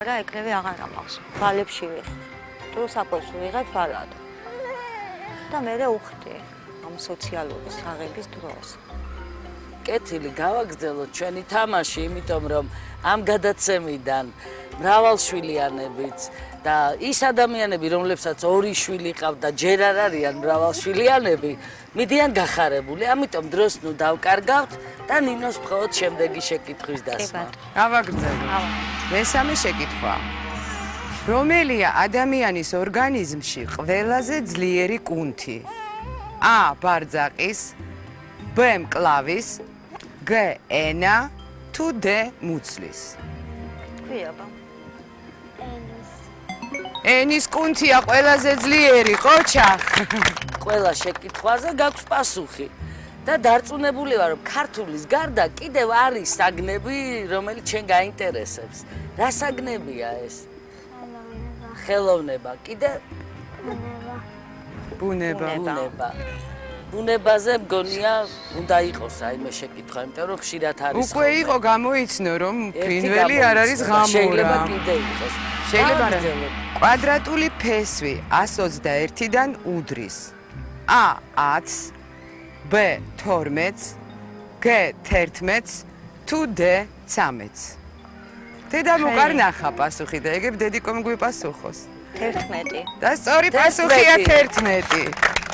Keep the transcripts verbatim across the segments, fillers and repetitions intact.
რა ეკნები აღარ ამახს. ვალებში ვიღე. თუ საკვებს ვიღებ ვალად. და მე უხდი ამ სოციალური საღების დროს. კეთილი გავაგრძელოთ ჩვენი თამაში, იმიტომ რომ ამ გადაცემიდან მრავალშვილიანებიც და ის ადამიანები, რომლებსაც ორი შვილი ყავთ და ჯერ არ არიან მრავალშვილიანები, მიდიან გახარებული. ამიტომ დროს ნუ დავკარგავთ და ნინოს მხოლოდ შემდეგი შეკითხვის დასმა. გავაგრძელოთ. მესამე შეკითხვა. რომელია ადამიანის ორგანიზმში ყველაზე ძლიერი კუნთი? A. ბარძაყის, B. მკლავის, G. ენა, თუ D. მუცლის. ქვიაბა. ენის კუნთია ყველაზე ძლიერი, ყოჩა. ყველა შეკითხვაზე გაქვს პასუხი. და დარწმუნებული ვარ, რომ ქართულის გარდა კიდევ არის საგნები, რომელიც ჩვენ გაინტერესებს. რა საგნებია ეს? ხელოვნება. კიდე ბუნება. ბუნება. ბუნებაზე მგონია უნდა იყოს რაიმე შეკითხვა, იმიტომ რომ ხშირად არის. უკვე იყო გამოიცნო, რომ ფრინველი არ არის ღამურა. შეიძლება კიდე იყოს. შეიძლება კვადრატული ფესვი ას ოცდაერთიდან უდრის. A. ათს, B. თორმეტს, G. თერთმეტს, თუ D. ცამეტს. დედამ უკარ ნახა პასუხი და ეგებ დედიკომ გვიპასუხოს. თერთმეტი. და სწორი პასუხია თერთმეტი.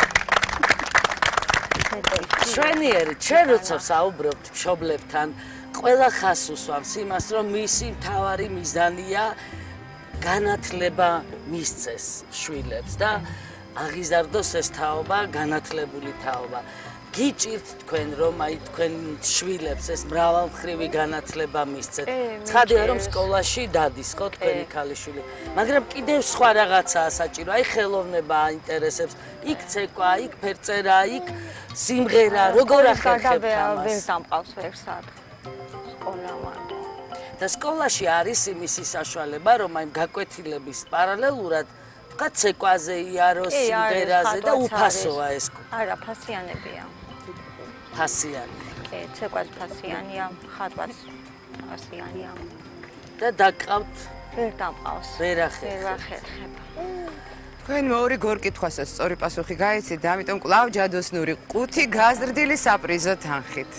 შვენიერი, ჩვენ როცა საუბრობთ მშობლებთან, ყველა ხას უსვამს იმას, რომ მისი მთავარი მიზანია განათლება მისცეს შვილებს და აღიზარდოს ეს თაობა, განათლებული თაობა. გიჭირთ თქვენ, რომ აი თქვენ შვილებს ეს მრავალმხრივი განათლება მისცეთ. ცხადია, რომ სკოლაში დადის ხო თქვენი ქალიშვილი, მაგრამ კიდევ სხვა რაღაცაა საჭირო, აი ხელოვნება აინტერესებს, იქ ცეკვა, იქ ფერწერა, იქ სიმღერა, როგორ ახერხებთ ამას? ვერ დამყავს ვერსად. სკოლავად. და სკოლაში არის იმისი საშუალება, რომ აი გაკვეთილების პარალელურად ვთქვათ ცეკვაზე იაროს, სიმღერაზე და უფასოა ეს. არა, ფასიანებია. ფასიანი. კი, ცეკვაც ფასიანია, ხატვაც ფასიანია. და დაკავთ ვერ დამყავს. ვერ ახერხებთ. ვერ ახერხება. თქვენ მოური გორკითხვასაც სწორი პასუხი გაიცით და ამიტომ კვლავ ჯადოსნური ყუთი გაზრდილი საპრიზო თანხით.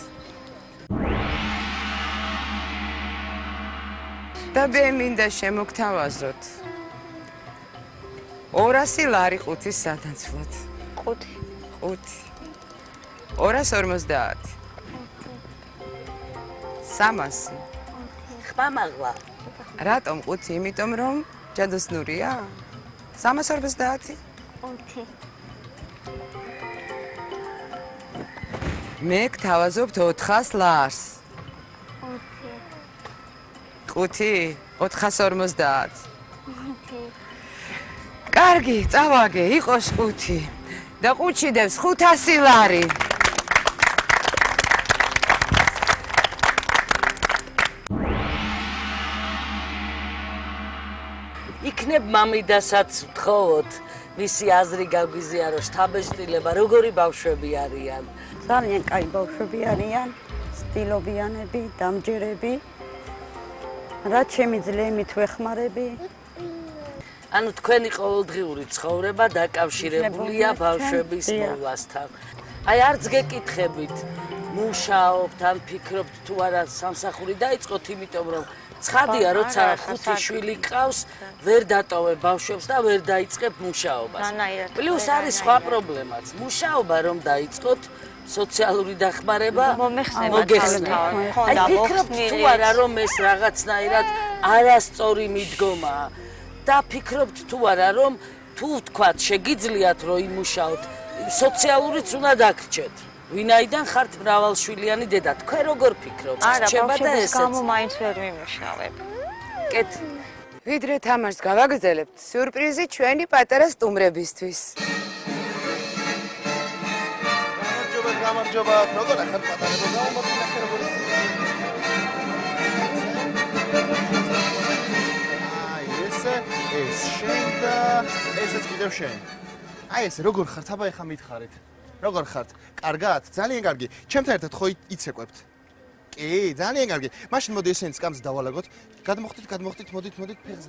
და მე მინდა შემოგთავაზოთ ორასი ლარი ყუთის სანაცვლოდ. ყუთი. ყუთი. ორას ორმოცდაათი. სამასი. ხმამაღლა. რატომ ყუთი? იმიტომ რომ ჯადოსნურია? სამას ორმოცდაათი? ყუთი. მე გთავაზობთ ოთხას ლარს. ყუთი. ყუთი? ოთხას ორმოცდაათს. კარგი, წავაგე, იყოს ყუთი. და ყუთში დევს ხუთასი ლარი. იქნებ მამიდასაც ვთხოვოთ, მისი აზრი გაგვიზიარო, შთაბეჭდილება, როგორი ბავშვები არიან? ძალიან კაი ბავშვები არიან, სტილობიანები, დამჯერები. რაც შემიძლია იმით ვეხმარები. ანუ თქვენი ყოველდღიური ცხოვრება დაკავშირებულია ბავშვების მოვლასთან. აი არც გეკითხებით, მუშაობთ, ან ფიქრობთ თუ არა სამსახური დაიწყოთ, იმიტომ რომ ცხადია, როცა ხუთი შვილი ყავს, ვერ დატოვებ ბავშვებს და ვერ დაიწყებ მუშაობას. პლუს არის სხვა პრობლემაც. მუშაობა რომ დაიწყოთ, სოციალური დახმარება მოგეხსნა. აი ფიქრობთ თუ არა, რომ ეს რაღაცნაირად არასწორი მიდგომაა. და ფიქრობთ თუ არა, რომ თუ ვთქვათ, შეგიძლიათ რომ იმუშაოთ, სოციალურიც უნდა დაგრჩეთ. ვინაიდან ხართ მრავალშვილიანი დედა, თქვენ როგორ ფიქრობთ? რჩება და ესეც. არა, გამო მაინც ვერ ვიმუშავებ. კეთილი. ვიდრე თამაშს გავაგრძელებთ, სიურპრიზი ჩვენი პატარა სტუმრებისთვის. გამარჯობა, გამარჯობა. როგორ ახალ პატარებო გამომოწინახე როგორ ის. ეს შენ და ესეც კიდევ შენ. აი ესე როგორ ხართ? აბა ეხა მითხარით. როგორ ხართ? კარგად? ძალიან კარგი. ჩემთან ერთად ხო იცეკვებთ? კი, ძალიან კარგი. მაშინ მოდი ესენი სკამს დავალაგოთ. გადმოხდით, გადმოხდით, მოდით, მოდით ფეხზე.